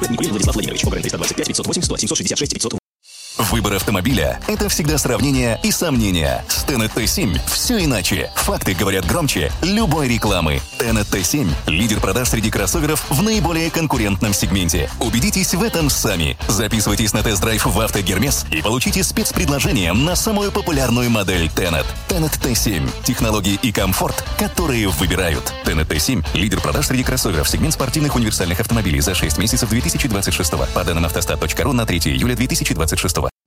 Никулин Владислав Владимирович. ОГРН 325 580 766 500. Выбор автомобиля – это всегда сравнение и сомнения. С Tenet T7 все иначе. Факты говорят громче любой рекламы. Tenet T7 – лидер продаж среди кроссоверов в наиболее конкурентном сегменте. Убедитесь в этом сами. Записывайтесь на тест-драйв в «АвтоГермес» и получите спецпредложение на самую популярную модель Tenet. Tenet T7 – технологии и комфорт, которые выбирают. Tenet T7 – лидер продаж среди кроссоверов, сегмент спортивных универсальных автомобилей за 6 месяцев 2026. По данным автостат.ру на 3 июля 2026.